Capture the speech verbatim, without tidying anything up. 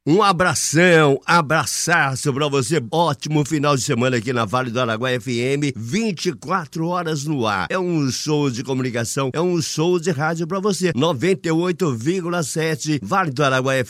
Um abração, abraçaço pra você. Ótimo final de semana aqui na Vale do Araguaia F M, vinte e quatro horas no ar. É um show de comunicação, é um show de rádio pra você. noventa e oito vírgula sete Vale do Araguaia F M.